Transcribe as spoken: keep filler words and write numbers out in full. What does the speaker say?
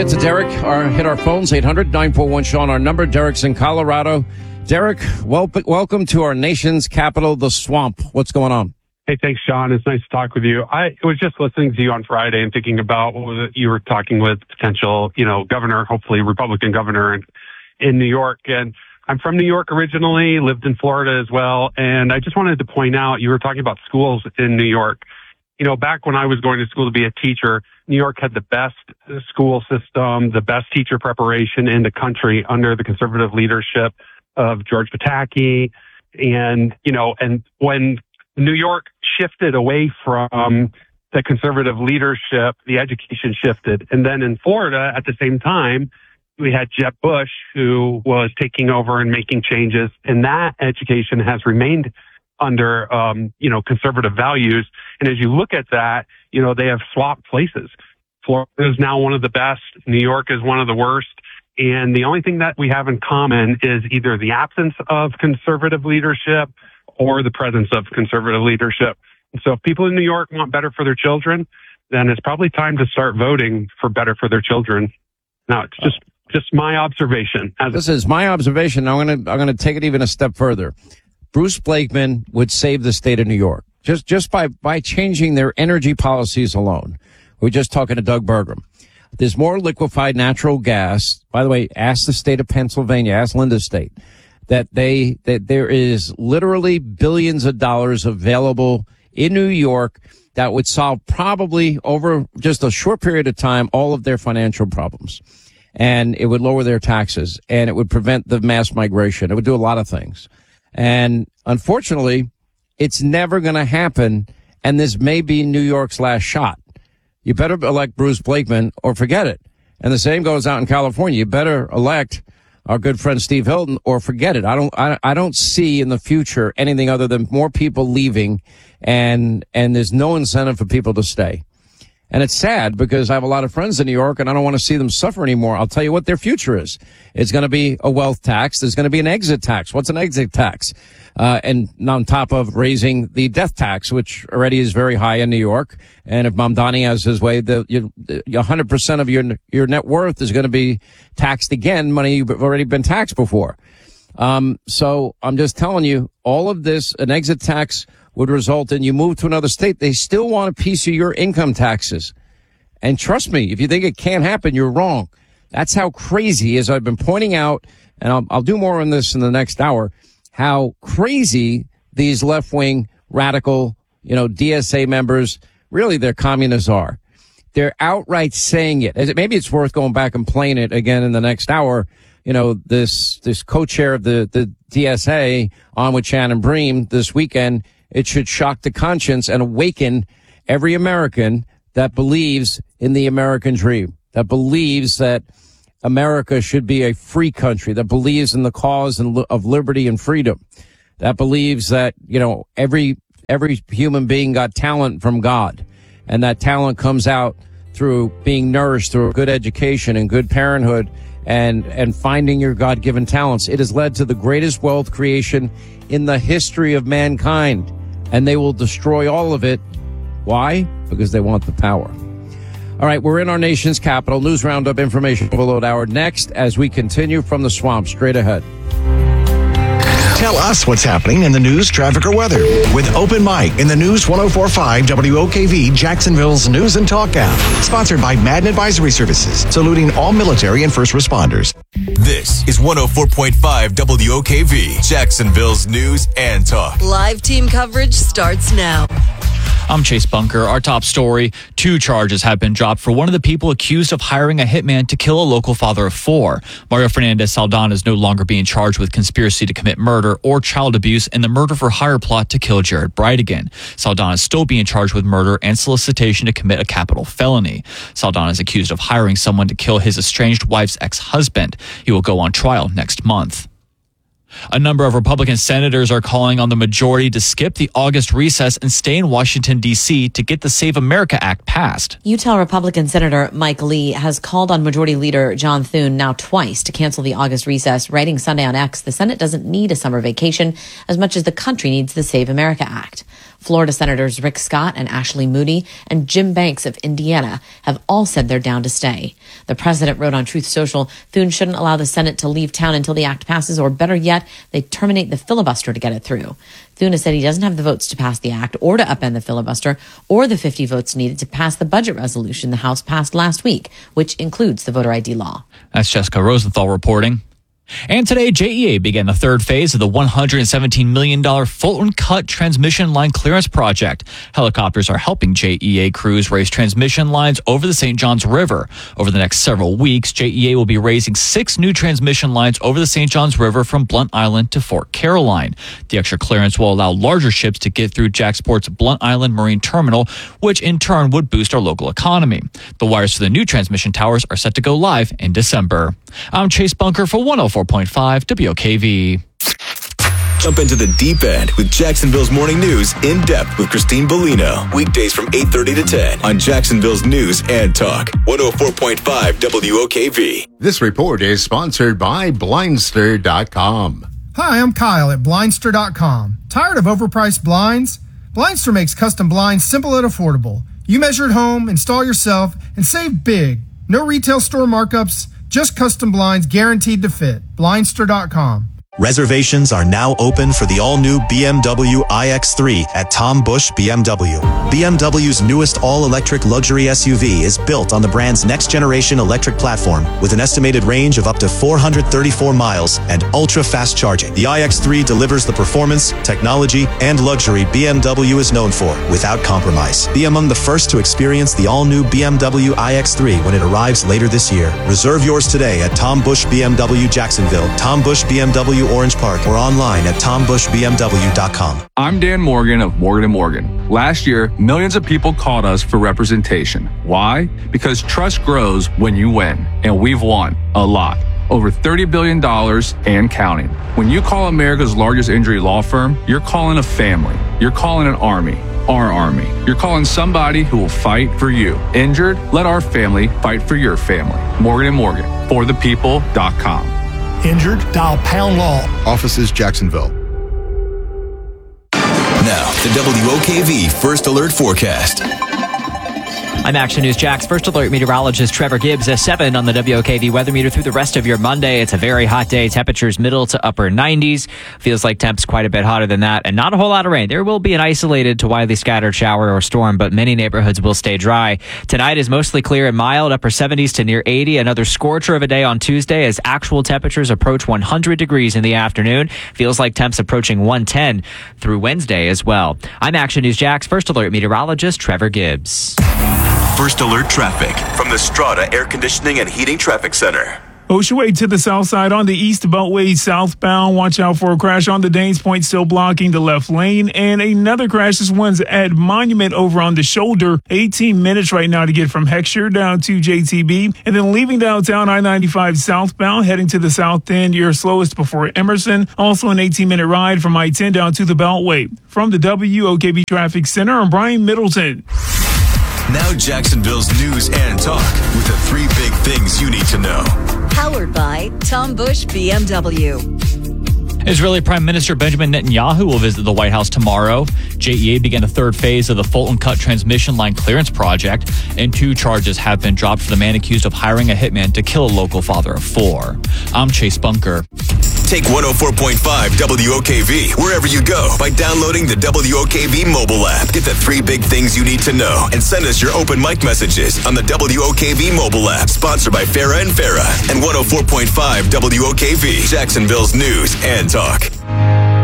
get to Derek. Our, hit our phones, eight hundred nine four one Sean, our number. Derek's in Colorado. Derek, wel- welcome to our nation's capital, the Swamp. What's going on? Hey, thanks, Sean. It's nice to talk with you. I was just listening to you on Friday and thinking about what was it you were talking with potential, you know, governor, hopefully Republican governor in, in New York. And I'm from New York originally, lived in Florida as well. And I just wanted to point out, you were talking about schools in New York. You know, back when I was going to school to be a teacher, New York had the best school system, the best teacher preparation in the country under the conservative leadership of George Pataki. And, you know, and when New York shifted away from the conservative leadership, the education shifted. And then in Florida, at the same time, we had Jeb Bush, who was taking over and making changes. And that education has remained under, um, you know, conservative values. And as you look at that, you know, they have swapped places. Florida is now one of the best. New York is one of the worst. And the only thing that we have in common is either the absence of conservative leadership or the presence of conservative leadership. And so if people in New York want better for their children, then it's probably time to start voting for better for their children. Now, it's just, just my observation. As this is my observation. I'm going to, I'm going to take it even a step further. Bruce Blakeman would save the state of New York just, just by, by changing their energy policies alone. We're just talking to Doug Burgum. There's more liquefied natural gas. By the way, ask the state of Pennsylvania, ask Linda's state, that they, that there is literally billions of dollars available in New York that would solve probably over just a short period of time all of their financial problems. And it would lower their taxes and it would prevent the mass migration. It would do a lot of things. And unfortunately, it's never going to happen. And this may be New York's last shot. You better elect Bruce Blakeman or forget it. And the same goes out in California. You better elect our good friend Steve Hilton or forget it. I don't, I, I don't see in the future anything other than more people leaving and, and there's no incentive for people to stay. And it's sad because I have a lot of friends in New York and I don't want to see them suffer anymore. I'll tell you what their future is. It's going to be a wealth tax. There's going to be an exit tax. What's an exit tax? Uh, and on top of raising the death tax, which already is very high in New York. And if Mamdani has his way, the, you, one hundred percent of your, your net worth is going to be taxed again, money you've already been taxed before. Um, so I'm just telling you, all of this, an exit tax would result in you move to another state. They still want a piece of your income taxes. And trust me, if you think it can't happen, you're wrong. That's how crazy, as I've been pointing out, and I'll, I'll do more on this in the next hour, how crazy these left-wing radical, you know, D S A members, really they're communists are. They're outright saying it. Maybe it's worth going back and playing it again in the next hour. You know, this, this co-chair of the, the D S A on with Shannon Bream this weekend. It should shock the conscience and awaken every American that believes in the American dream, that believes that America should be a free country, that believes in the cause of liberty and freedom, that believes that, you know, every, every human being got talent from God, and that talent comes out through being nourished through good education and good parenthood and, and finding your God-given talents. It has led to the greatest wealth creation in the history of mankind. And they will destroy all of it. Why? Because they want the power. All right, we're in our nation's capital. News Roundup, information overload hour next as we continue from the swamp straight ahead. Tell us what's happening in the news, traffic, or weather with Open Mic in the News one oh four point five W O K V, Jacksonville's News and Talk app. Sponsored by Madden Advisory Services, saluting all military and first responders. This is one oh four point five W O K V, Jacksonville's News and Talk. Live team coverage starts now. I'm Chase Bunker. Our top story, two charges have been dropped for one of the people accused of hiring a hitman to kill a local father of four. Mario Fernandez Saldana is no longer being charged with conspiracy to commit murder or child abuse in the murder for hire plot to kill Jared Bridegan. Saldana is still being charged with murder and solicitation to commit a capital felony. Saldana is accused of hiring someone to kill his estranged wife's ex-husband. He will go on trial next month. A number of Republican senators are calling on the majority to skip the August recess and stay in Washington, D C to get the Save America Act passed. Utah Republican Senator Mike Lee has called on Majority Leader John Thune now twice to cancel the August recess, writing Sunday on X, the Senate doesn't need a summer vacation as much as the country needs the Save America Act. Florida Senators Rick Scott and Ashley Moody and Jim Banks of Indiana have all said they're down to stay. The president wrote on Truth Social, Thune shouldn't allow the Senate to leave town until the act passes, or better yet, they terminate the filibuster to get it through. Thune has said he doesn't have the votes to pass the act or to upend the filibuster or the fifty votes needed to pass the budget resolution the House passed last week, which includes the voter I D law. That's Jessica Rosenthal reporting. And today, J E A began the third phase of the one hundred seventeen million dollars Fulton Cut transmission line clearance project. Helicopters are helping J E A crews raise transmission lines over the Saint Johns River. Over the next several weeks, J E A will be raising six new transmission lines over the Saint Johns River from Blunt Island to Fort Caroline. The extra clearance will allow larger ships to get through JAXPORT's Blunt Island Marine Terminal, which in turn would boost our local economy. The wires for the new transmission towers are set to go live in December. I'm Chase Bunker for one oh four point five W O K V. Jump into the deep end with Jacksonville's Morning News in depth with Christine Bellino. Weekdays from eight thirty to ten on Jacksonville's News and Talk. one oh four point five W O K V. This report is sponsored by Blindster dot com. Hi, I'm Kyle at Blindster dot com. Tired of overpriced blinds? Blindster makes custom blinds simple and affordable. You measure at home, install yourself, and save big. No retail store markups, just custom blinds guaranteed to fit. Blindster dot com. Reservations are now open for the all-new B M W i X three at Tom Busch B M W. B M W's newest all-electric luxury S U V is built on the brand's next-generation electric platform with an estimated range of up to four hundred thirty-four miles and ultra-fast charging. The i X three delivers the performance, technology, and luxury B M W is known for without compromise. Be among the first to experience the all-new B M W i X three when it arrives later this year. Reserve yours today at Tom Busch B M W Jacksonville, Tom Busch B M W Orange Park, or online at tom busch b m w dot com. I'm Dan Morgan of Morgan and Morgan. Last year, millions of people called us for representation. Why? Because trust grows when you win, and we've won a lot. Over thirty billion dollars and counting. When you call America's largest injury law firm, you're calling a family. You're calling an army. Our army. You're calling somebody who will fight for you. Injured? Let our family fight for your family. Morgan and Morgan. For the people dot com. Injured? Dial Pound Law. Offices Jacksonville. Now, the W O K V First Alert Forecast. I'm Action News Jax First Alert meteorologist Trevor Gibbs at seven on the W O K V weather meter through the rest of your Monday. It's a very hot day. Temperatures middle to upper nineties. Feels like temps quite a bit hotter than that, and not a whole lot of rain. There will be an isolated to widely scattered shower or storm, but many neighborhoods will stay dry. Tonight is mostly clear and mild, upper seventies to near eighty. Another scorcher of a day on Tuesday as actual temperatures approach one hundred degrees in the afternoon. Feels like temps approaching one ten through Wednesday as well. I'm Action News Jax First Alert meteorologist Trevor Gibbs. First Alert Traffic from the Strata Air Conditioning and Heating Traffic Center. Ocean Way to the south side on the East Beltway southbound. Watch out for a crash on the Danes Point, still blocking the left lane. And another crash. This one's at Monument over on the shoulder. eighteen minutes right now to get from Heckscher down to J T B. And then leaving downtown I ninety-five southbound, heading to the south end. You're slowest before Emerson. Also an eighteen minute ride from I ten down to the Beltway. From the W O K V Traffic Center, I'm Brian Middleton. Now Jacksonville's News and Talk with the three big things you need to know. Powered by Tom Busch B M W. Israeli Prime Minister Benjamin Netanyahu will visit the White House tomorrow. J E A began the third phase of the Fulton Cut transmission line clearance project, and two charges have been dropped for the man accused of hiring a hitman to kill a local father of four. I'm Chase Bunker. Take one oh four point five W O K V wherever you go by downloading the W O K V mobile app. Get the three big things you need to know and send us your open mic messages on the W O K V mobile app. Sponsored by Farah and Farah and one oh four point five W O K V, Jacksonville's News and Talk.